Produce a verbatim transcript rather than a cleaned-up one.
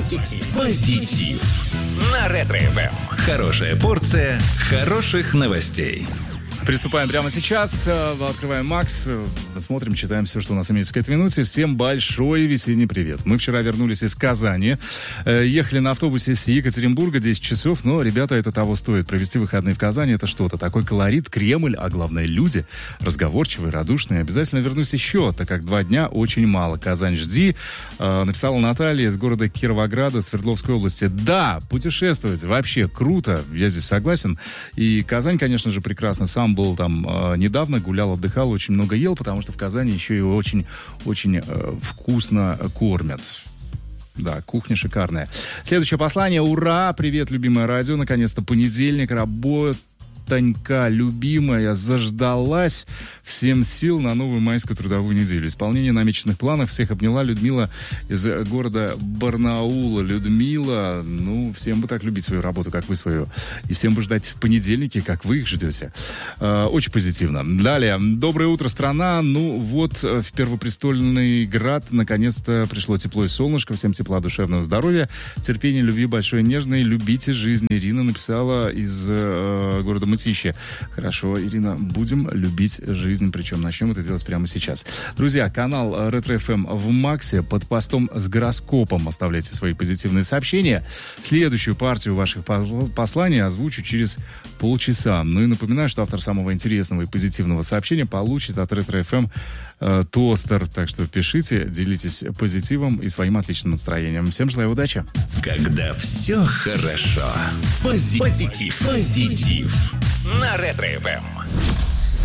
Позитив. Позитив. На Ретро-эф эм. Хорошая порция хороших новостей. Приступаем прямо сейчас. Открываем Макс. Смотрим, читаем все, что у нас имеется к этой минуте. Всем большой весенний привет. Мы вчера вернулись из Казани. Ехали на автобусе с Екатеринбурга десять часов. Но, ребята, это того стоит. Провести выходные в Казани — это что-то. Такой колорит, Кремль, а главное, люди разговорчивые, радушные. Обязательно вернусь еще, так как два дня очень мало. Казань, жди. Написала Наталья из города Кировограда, Свердловской области. Да, путешествовать вообще круто. Я здесь согласен. И Казань, конечно же, прекрасно. Сам был там э, недавно, гулял, отдыхал, очень много ел, потому что в Казани еще и очень-очень э, вкусно кормят. Да, кухня шикарная. Следующее послание. Ура! Привет, любимое радио. Наконец-то понедельник. Работанька, любимая, заждалась. Всем сил на новую майскую трудовую неделю. Исполнение намеченных планов. Всех обняла Людмила из города Барнаула. Людмила, ну, всем бы так любить свою работу, как вы свою. И всем бы ждать в понедельнике, как вы их ждете. Э, очень позитивно. Далее. Доброе утро, страна. Ну, вот в Первопрестольный град наконец-то пришло тепло и солнышко. Всем тепла, душевного здоровья, терпения, любви большой, нежной. Любите жизнь. Ирина написала из э, города Мытищи. Хорошо, Ирина, будем любить жизнь. Причем начнем это делать прямо сейчас. Друзья, канал Ретро-эф эм в Максе. Под постом с гороскопом оставляйте свои позитивные сообщения. Следующую партию ваших посланий озвучу через полчаса. Ну и напоминаю, что автор самого интересного и позитивного сообщения получит от Ретро-эф эм э, тостер. Так что пишите, делитесь позитивом и своим отличным настроением. Всем желаю удачи. Когда все хорошо. Пози- Позитив. Позитив. На Ретро-эф эм.